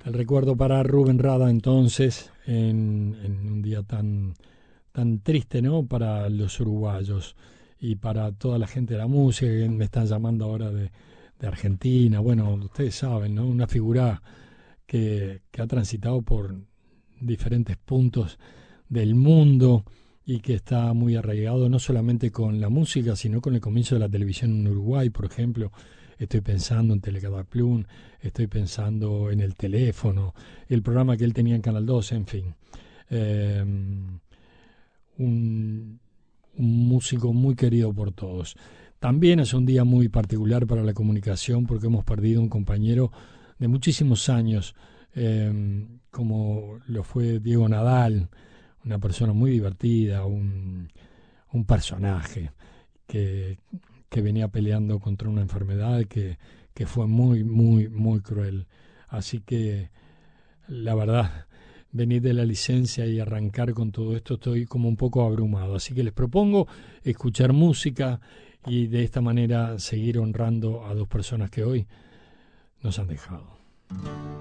El recuerdo para Rubén Rada entonces, en un día tan triste, ¿no? Para los uruguayos y para toda la gente de la música que me están llamando ahora de Argentina. Bueno, ustedes saben, ¿no? Una figura que ha transitado por diferentes puntos del mundo y que está muy arraigado no solamente con la música, sino con el comienzo de la televisión en Uruguay, por ejemplo. Estoy pensando en Telecadaplum, estoy pensando en el teléfono, el programa que él tenía en Canal 2, en fin. Eh, un, un músico muy querido por todos. También es un día muy particular para la comunicación porque hemos perdido un compañero de muchísimos años, como lo fue Diego Nadal, una persona muy divertida, un personaje que, que venía peleando contra una enfermedad que fue muy, muy, muy cruel. Así que, la verdad, venir de la licencia y arrancar con todo esto, estoy como un poco abrumado. Así que les propongo escuchar música y de esta manera seguir honrando a dos personas que hoy nos han dejado.